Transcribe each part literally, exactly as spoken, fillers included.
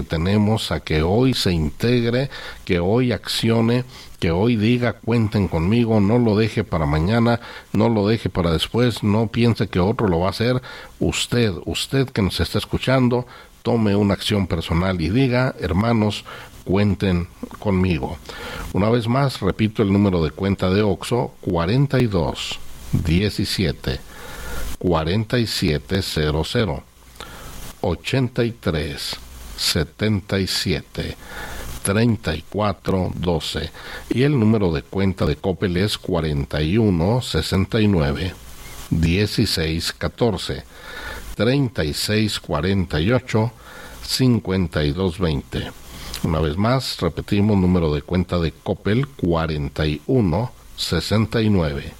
tenemos a que hoy se integre, que hoy accione, que hoy diga cuenten conmigo, no lo deje para mañana, no lo deje para después, no piense que otro lo va a hacer. Usted, usted que nos está escuchando, tome una acción personal y diga, hermanos, cuenten conmigo. Una vez más, repito el número de cuenta de Oxxo, cuarenta y dos, diecisiete, cuarenta y siete cero cero, ochenta y tres, setenta y siete, treinta y cuatro doce, y el número de cuenta de Coppel es cuarenta y uno, sesenta y nueve, dieciséis catorce, treinta y seis cuarenta y ocho, cincuenta y dos veinte. Una vez más, repetimos, número de cuenta de Coppel cuarenta y uno, sesenta y nueve,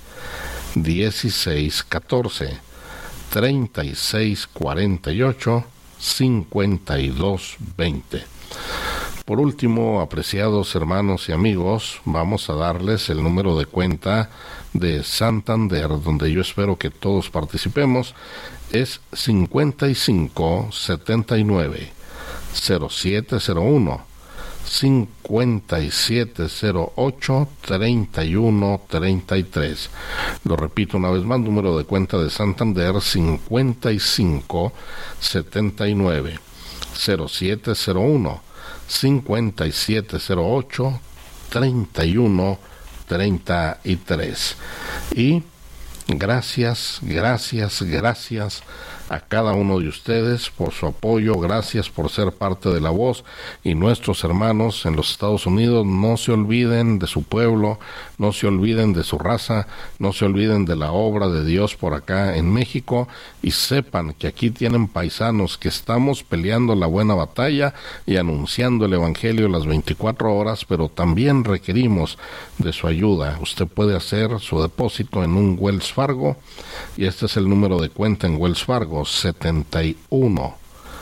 dieciséis catorce, treinta y seis cuarenta y ocho, cincuenta y dos veinte. Por último, apreciados hermanos y amigos, vamos a darles el número de cuenta de Santander, donde yo espero que todos participemos. Es cincuenta y cinco, setenta y nueve, cero siete cero uno, cincuenta y siete cero ocho, treinta y uno treinta y tres. Lo repito una vez más, número de cuenta de Santander, cincuenta y cinco, setenta y nueve, cero siete cero uno, cincuenta y siete cero ocho, treinta y uno treinta y tres. Y gracias, gracias, gracias a cada uno de ustedes por su apoyo, gracias por ser parte de La Voz, y nuestros hermanos en los Estados Unidos, no se olviden de su pueblo, no se olviden de su raza, no se olviden de la obra de Dios por acá en México, y sepan que aquí tienen paisanos que estamos peleando la buena batalla y anunciando el Evangelio las veinticuatro horas, pero también requerimos de su ayuda. Usted puede hacer su depósito en un Wells Fargo, y este es el número de cuenta en Wells Fargo, setenta y uno,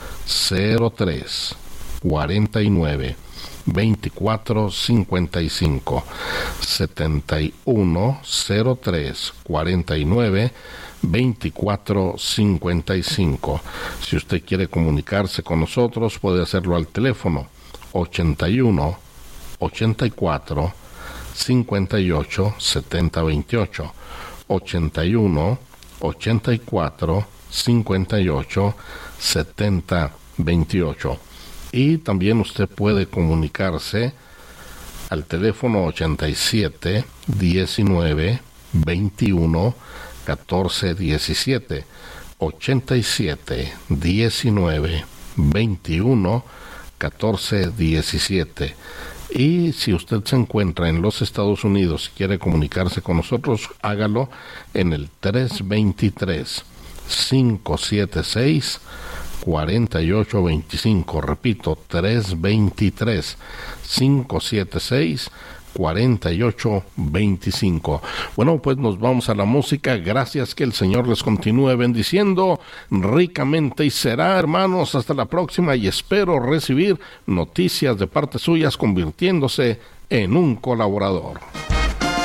cero tres, cuarenta y nueve, veinticuatro cincuenta y cinco, setenta y uno, cero tres, cuarenta y nueve, veinticuatro cincuenta y cinco. Si usted quiere comunicarse con nosotros, puede hacerlo al teléfono ochenta y uno, ochenta y cuatro, cincuenta y ocho, setenta veintiocho, ochenta y uno, ochenta y cuatro, cincuenta y ocho, setenta veintiocho. Y también usted puede comunicarse al teléfono ochenta y siete, diecinueve, veintiuno, catorce diecisiete, ochenta y siete, diecinueve, veintiuno, catorce diecisiete. Y si usted se encuentra en los Estados Unidos y quiere comunicarse con nosotros, hágalo en el tres veintitrés, cinco setenta y seis, cuarenta y ocho veinticinco. Repito, tres veintitrés, cinco setenta y seis, cuarenta y ocho veinticinco. Bueno, pues nos vamos a la música. Gracias, que el Señor les continúe bendiciendo ricamente, y será, hermanos, hasta la próxima, y espero recibir noticias de parte suyas convirtiéndose en un colaborador.